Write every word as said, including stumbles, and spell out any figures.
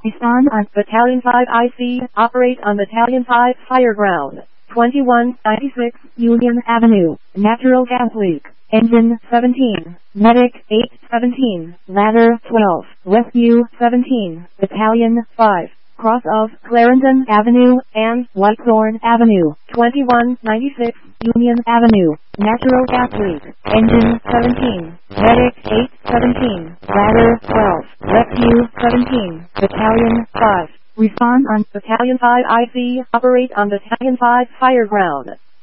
Respond on Battalion five I C, operate on Battalion five Fireground, twenty-one ninety-six Union Avenue, natural gas leak, engine seventeen, medic eight seventeen, ladder twelve, rescue seventeen, Battalion five. Cross of Clarendon Avenue and Whitethorn Avenue, twenty-one ninety-six Union Avenue, natural gas leak, engine seventeen, medic eight seventeen, ladder twelve, rescue seventeen, Battalion five. Respond on Battalion five I C, operate on Battalion five Fireground.